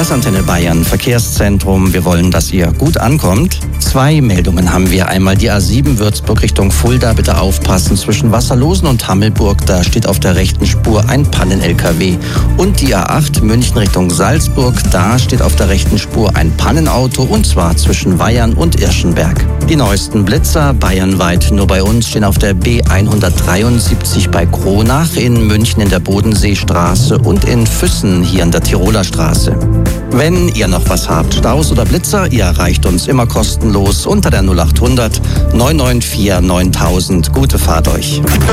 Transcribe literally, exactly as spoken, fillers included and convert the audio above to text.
Das Antenne Bayern Verkehrszentrum. Wir wollen, dass ihr gut ankommt. Zwei Meldungen haben wir. Einmal die A sieben Würzburg Richtung Fulda. Bitte aufpassen. Zwischen Wasserlosen und Hammelburg, da steht auf der rechten Spur ein Pannen-L K W. Und die A acht München Richtung Salzburg. Da steht auf der rechten Spur ein Pannenauto, und zwar zwischen Weyern und Irschenberg. Die neuesten Blitzer bayernweit nur bei uns stehen auf der B hundertdreiundsiebzig bei Kronach, in München in der Bodenseestraße und in Füssen hier an der Tiroler Straße. Wenn ihr noch was habt, Staus oder Blitzer, ihr erreicht uns immer kostenlos unter der null acht hundert neun neun vier neuntausend. Gute Fahrt euch.